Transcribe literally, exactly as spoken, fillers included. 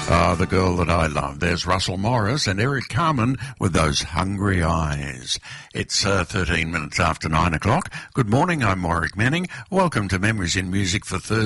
Ah, the girl that I love. There's Russell Morris and Eric Carmen with those hungry eyes. It's uh, thirteen minutes after nine o'clock. Good morning, I'm Warwick Manning. Welcome to Memories in Music for Thursday.